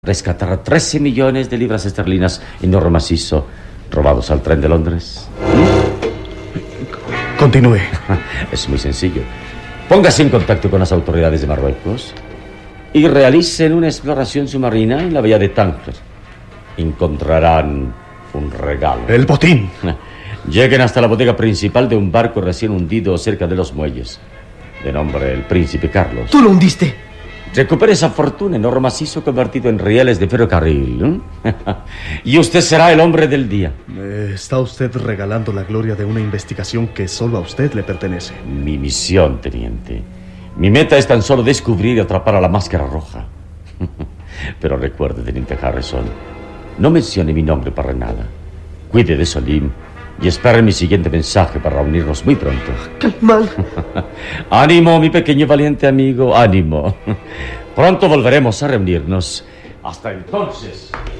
Rescatar 13 millones de libras esterlinas en oro macizo robados al tren de Londres. Continúe. Es muy sencillo. Póngase en contacto con las autoridades de Marruecos y realicen una exploración submarina en la bahía de Tánger. Encontrarán un regalo. El botín. Lleguen hasta la bodega principal de un barco recién hundido cerca de los muelles, de nombre el Príncipe Carlos. ¡Tú lo hundiste! Recupere esa fortuna en oro macizo convertido en rieles de ferrocarril. Y usted será el hombre del día. Está usted regalando la gloria de una investigación que solo a usted le pertenece. Mi misión, teniente. Mi meta es tan solo descubrir y atrapar a la máscara roja. Pero recuerde, teniente Harrison, no mencione mi nombre para nada. Cuide de Solim y espere mi siguiente mensaje para reunirnos muy pronto. Caimán. Ánimo, mi pequeño valiente amigo, ánimo. Pronto volveremos a reunirnos. Hasta entonces.